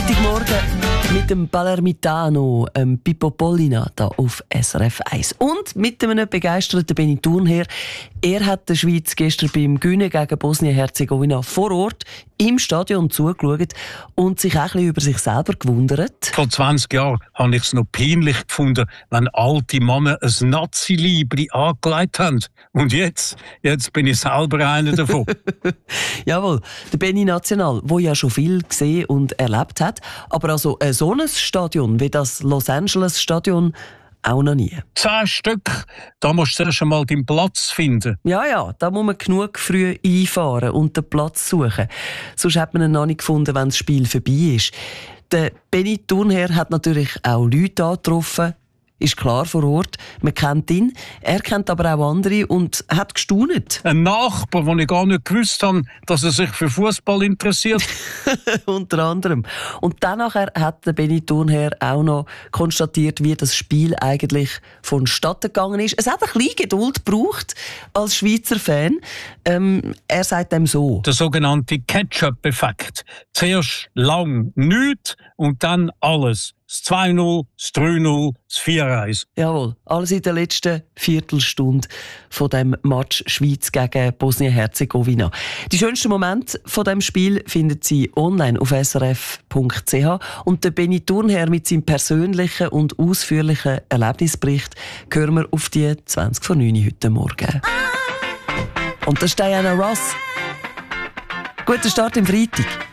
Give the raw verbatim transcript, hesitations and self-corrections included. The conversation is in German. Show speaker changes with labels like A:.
A: Freitagmorgen mit dem Palermitano, ähm, Pippo Pollina, da auf S R F eins. Und mit einem begeisterten Benny Thurnherr. Er hat der Schweiz gestern beim Güne gegen Bosnien-Herzegowina vor Ort im Stadion zugeschaut und sich auch ein bisschen über sich selber gewundert.
B: Vor zwanzig Jahren habe ich es noch peinlich gefunden, wenn alte Männer ein Nazi-Liebli angelegt haben. Und jetzt, jetzt bin ich selber einer davon.
A: Jawohl, der Benny National, der ja schon viel gesehen und erlebt hat, aber also ein so ein Stadion wie das Los Angeles Stadion auch noch nie.
B: Zehn Stück, da musst du erst einmal deinen Platz finden.
A: Ja, ja, da muss man genug früh einfahren und den Platz suchen. Sonst hat man ihn noch nicht gefunden, wenn das Spiel vorbei ist. Der Benny Thurnherr hat natürlich auch Leute angetroffen, ist klar vor Ort. Man kennt ihn, er kennt aber auch andere und hat gestaunt.
B: Ein Nachbar, den ich gar nicht gewusst habe, dass er sich für Fußball interessiert.
A: Unter anderem. Und danach hat der Benny Thurnherr auch noch konstatiert, wie das Spiel eigentlich vonstatten gegangen ist. Es hat ein bisschen Geduld gebraucht als Schweizer Fan. Ähm, er sagt dem so.
B: Der sogenannte Ketchup-Effekt. Zuerst lang nichts und dann alles. Das zwei null, das drei null, das vier eins.
A: Jawohl, alles in der letzten Viertelstunde von dem Match Schweiz gegen Bosnien-Herzegowina. Die schönsten Momente von dem Spiel finden Sie online auf s r f punkt c h und der Benny Thurnherr mit seinem persönlichen und ausführlichen Erlebnisbericht hören wir auf die zwanzig vor neun heute Morgen. Und das ist Diana Ross. Guten Start im Freitag.